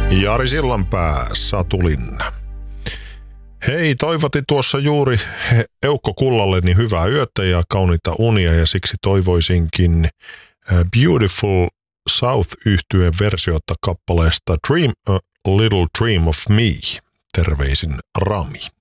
Jari Sillanpää, Satu Linna. Hei, toivotin tuossa juuri Eukko Kullalleni hyvää yötä ja kauniita unia ja siksi toivoisinkin Beautiful South-yhtyeen versiota kappaleesta Dream a Little Dream of Me. Terveisin Rami.